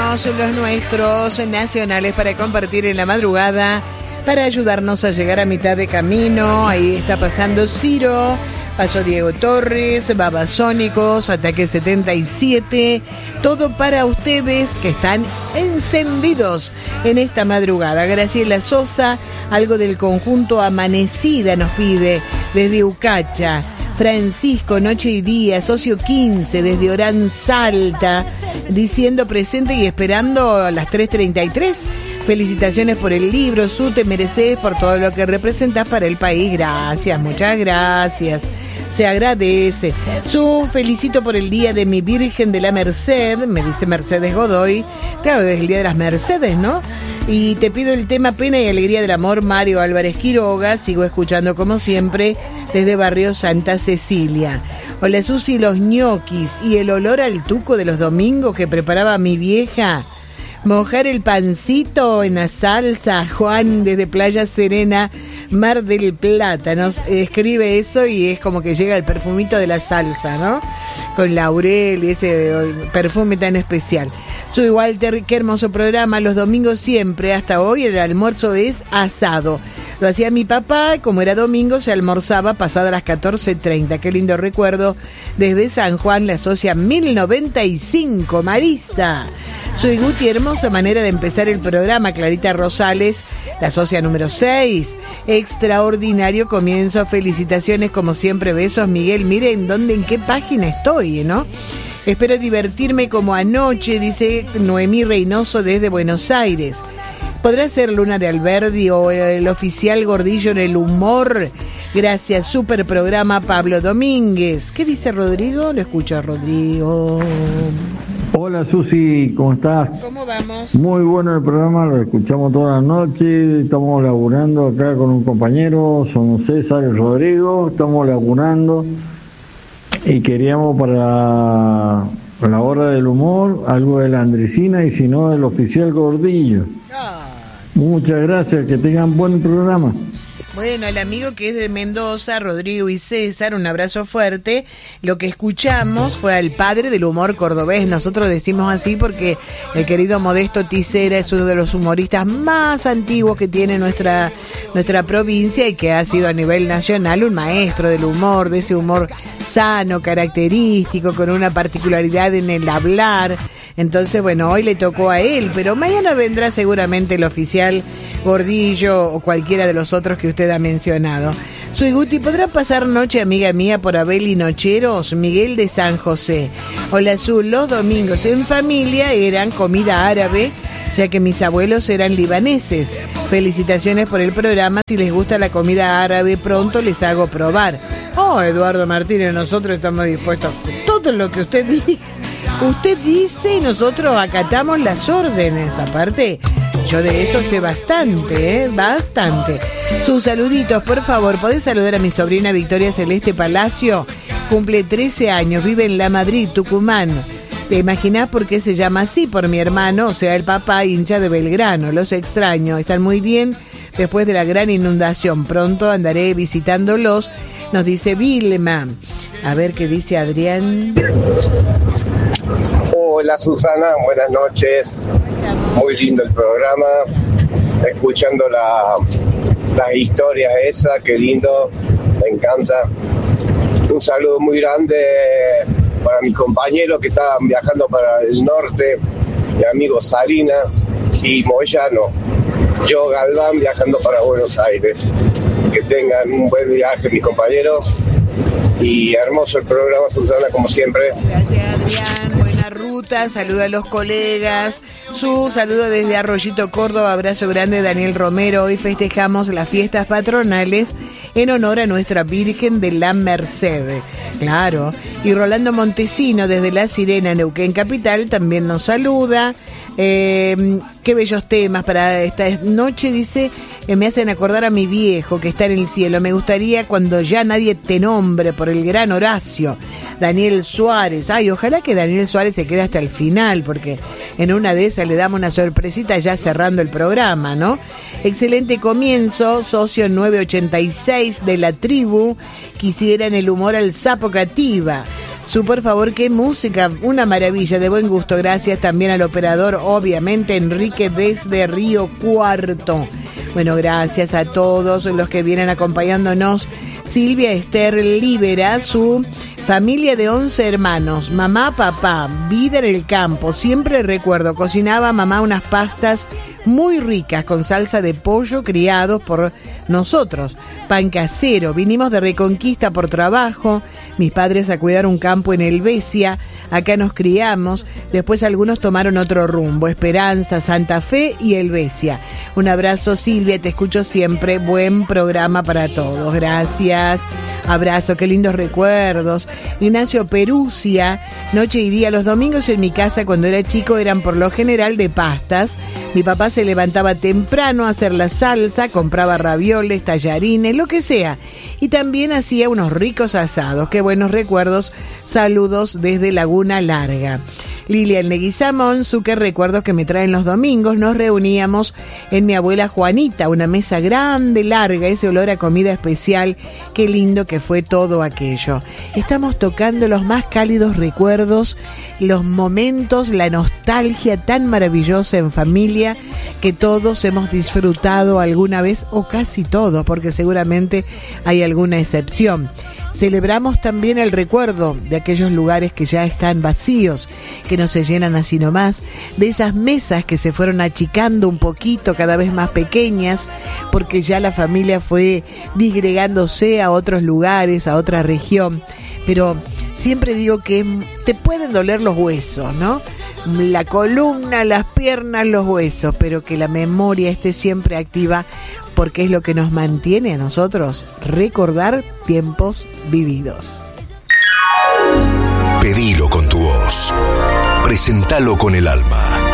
buenos, los nuestros, nacionales, para compartir en la madrugada, para ayudarnos a llegar a mitad de camino. Ahí está pasando Ciro, pasó Diego Torres, Babasónicos, Ataque 77, todo para ustedes que están encendidos en esta madrugada. Graciela Sosa, algo del conjunto Amanecida nos pide desde Ucacha. Francisco, Noche y Día, Socio 15, desde Orán, Salta, diciendo presente y esperando a las 3:33. Felicitaciones por el libro, Su, te mereces por todo lo que representas para el país. Gracias, muchas gracias. Se agradece. Su, felicito por el día de mi Virgen de la Merced, me dice Mercedes Godoy. Claro, es el día de las Mercedes, ¿no? Y te pido el tema Pena y Alegría del Amor, Mario Álvarez Quiroga. Sigo escuchando como siempre desde Barrio Santa Cecilia. Hola Susi, los ñoquis y el olor al tuco de los domingos que preparaba mi vieja. Mojar el pancito en la salsa. Juan desde Playa Serena, Mar del Plata, nos escribe eso y es como que llega el perfumito de la salsa, ¿no? Con laurel y ese perfume tan especial. Soy Walter, qué hermoso programa, los domingos siempre, hasta hoy el almuerzo es asado. Lo hacía mi papá, como era domingo se almorzaba pasada las 14:30. Qué lindo recuerdo. Desde San Juan, la socia 1095, Marisa. Soy Guti, hermosa manera de empezar el programa. Clarita Rosales, la socia número 6. Extraordinario comienzo, felicitaciones como siempre, besos Miguel. Miren en qué página estoy, ¿no? Espero divertirme como anoche, dice Noemí Reynoso desde Buenos Aires. ¿Podrá ser Luna de Alberdi o el oficial Gordillo en el humor? Gracias, super programa, Pablo Domínguez. ¿Qué dice Rodrigo? Lo escucho a Rodrigo. Hola Susi, ¿cómo estás? ¿Cómo vamos? Muy bueno el programa, lo escuchamos toda la noche, estamos laburando acá con un compañero, son César y Rodrigo, estamos laburando y queríamos para la hora del humor algo de la Andresina y si no el oficial Gordillo. Muchas gracias, que tengan buen programa. Bueno, el amigo que es de Mendoza, Rodrigo y César, un abrazo fuerte. Lo que escuchamos fue al padre del humor cordobés. Nosotros decimos así porque el querido Modesto Ticera es uno de los humoristas más antiguos que tiene nuestra provincia y que ha sido a nivel nacional un maestro del humor, de ese humor sano, característico, con una particularidad en el hablar. Entonces, bueno, hoy le tocó a él, pero mañana vendrá seguramente el oficial Gordillo o cualquiera de los otros que usted ha mencionado. Soy Guti, ¿podrá pasar noche, amiga mía, por Abel y Nocheros? Miguel de San José. Hola, Azul, los domingos en familia eran comida árabe, ya que mis abuelos eran libaneses. Felicitaciones por el programa, si les gusta la comida árabe pronto les hago probar. Oh, Eduardo Martínez, nosotros estamos dispuestos a todo lo que usted diga. Usted dice y nosotros acatamos las órdenes. Aparte, yo de eso sé bastante, bastante. Sus saluditos, por favor. ¿Podés saludar a mi sobrina Victoria Celeste Palacio? Cumple 13 años, vive en La Madrid, Tucumán. ¿Te imaginás por qué se llama así? Por mi hermano, o sea, el papá, hincha de Belgrano. Los extraño, están muy bien después de la gran inundación. Pronto andaré visitándolos, nos dice Vilma. A ver qué dice Adrián. Hola Susana, buenas noches. Muy lindo el programa. Escuchando las historias esas, qué lindo, me encanta. Un saludo muy grande para mis compañeros que estaban viajando para el norte, mi amigo Salina y Moyano. Yo, Galván, viajando para Buenos Aires. Que tengan un buen viaje mis compañeros. Y hermoso el programa, Susana, como siempre. Gracias, Adrián. Buena ruta. Saluda a los colegas. Su saludo desde Arroyito, Córdoba. Abrazo grande, Daniel Romero. Hoy festejamos las fiestas patronales en honor a nuestra Virgen de la Merced. Claro. Y Rolando Montesino, desde La Sirena, Neuquén Capital, también nos saluda. Qué bellos temas para esta noche, dice, me hacen acordar a mi viejo que está en el cielo. Me gustaría cuando ya nadie te nombre, por el gran Horacio. Daniel Suárez. Ay, ojalá que Daniel Suárez se quede hasta el final, porque en una de esas le damos una sorpresita ya cerrando el programa, ¿no? Excelente comienzo, socio 986 de la tribu. Quisieran el humor al sapo cativa. Por favor, qué música, una maravilla, de buen gusto. Gracias también al operador, obviamente, Enrique desde Río Cuarto. Bueno, gracias a todos los que vienen acompañándonos. Silvia Esther Libera, su familia de 11 hermanos, mamá, papá, vida en el campo. Siempre recuerdo, cocinaba mamá unas pastas muy ricas con salsa de pollo criados por nosotros, pan casero. Vinimos de Reconquista por trabajo, mis padres a cuidar un campo en Helvecia, acá nos criamos, después algunos tomaron otro rumbo, Esperanza, Santa Fe y Helvecia. Un abrazo, Silvia, te escucho siempre, buen programa para todos, gracias. Abrazo, qué lindos recuerdos. Ignacio Perusia, noche y día, los domingos en mi casa cuando era chico eran por lo general de pastas. Mi papá se levantaba temprano a hacer la salsa, compraba ravioles, tallarines, lo que sea. Y también hacía unos ricos asados. Qué buenos recuerdos. Saludos desde Laguna Larga. Lilian Leguizamón, qué recuerdos que me traen los domingos. Nos reuníamos en mi abuela Juanita, una mesa grande, larga, ese olor a comida especial. Qué lindo que fue todo aquello. Estamos tocando los más cálidos recuerdos, los momentos, la nostalgia tan maravillosa en familia que todos hemos disfrutado alguna vez o casi todos, porque seguramente hay alguna excepción. Celebramos también el recuerdo de aquellos lugares que ya están vacíos, que no se llenan así nomás, de esas mesas que se fueron achicando un poquito, cada vez más pequeñas, porque ya la familia fue disgregándose a otros lugares, a otra región. Pero siempre digo que te pueden doler los huesos, ¿no? La columna, las piernas, los huesos, pero que la memoria esté siempre activa, porque es lo que nos mantiene a nosotros recordar tiempos vividos. Pedilo con tu voz, presentalo con el alma.